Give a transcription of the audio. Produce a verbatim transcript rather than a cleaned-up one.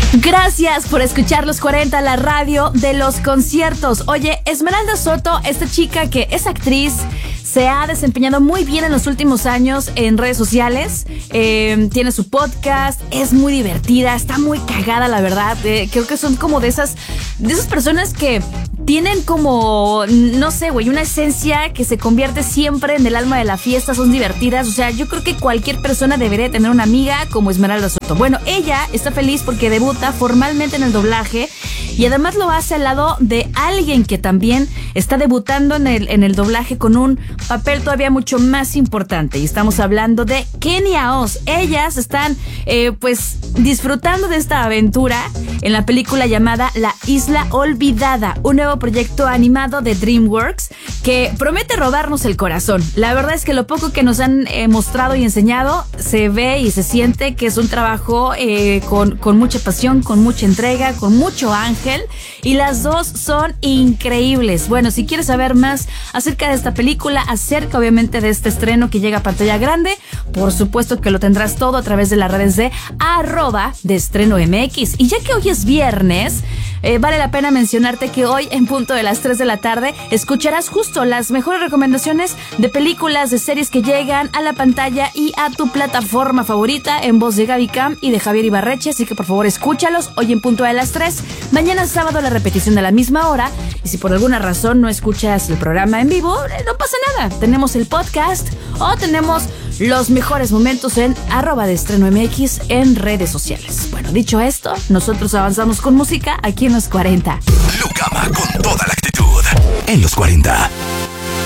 Gracias por escuchar Los cuarenta, la radio de los conciertos. Oye, Esmeralda Soto, esta chica que es actriz, se ha desempeñado muy bien en los últimos años en redes sociales. Eh, tiene su podcast, es muy divertida, está muy cagada, la verdad. Eh, creo que son como de esas, de esas personas que tienen como, no sé, güey, una esencia que se convierte siempre en el alma de la fiesta. Son divertidas. O sea, yo creo que cualquier persona debería tener una amiga como Esmeralda Soto. Bueno, ella está feliz porque debuta formalmente en el doblaje y además lo hace al lado de alguien que también está debutando en el, en el doblaje con un papel todavía mucho más importante. Y estamos hablando de Kenia Oz. Ellas están, eh, pues, disfrutando de esta aventura en la película llamada La Isla Olvidada, un nuevo proyecto animado de DreamWorks que promete robarnos el corazón. La verdad es que lo poco que nos han eh, mostrado y enseñado se ve y se siente que es un trabajo eh, con, con mucha pasión, con mucha entrega, con mucho ángel, y las dos son increíbles. Bueno, si quieres saber más acerca de esta película, acerca obviamente de este estreno que llega a pantalla grande, por supuesto que lo tendrás todo a través de las redes de arroba de estreno M X. Y ya que hoy es viernes, eh, vale la pena mencionarte que hoy en punto de las tres de la tarde escucharás justo las mejores recomendaciones de películas, de series que llegan a la pantalla y a tu plataforma favorita, en voz de Gaby Cam y de Javier Ibarreche. Así que por favor escúchalos hoy en punto de las tres. Mañana sábado la repetición de la misma hora. Y si por alguna razón no escuchas el programa en vivo, no pasa nada. Tenemos el podcast o tenemos los mejores momentos en arroba de estreno M X en redes sociales. Bueno, dicho esto, nosotros avanzamos con música aquí en Los cuarenta. Lucama con toda la actitud en Los cuarenta.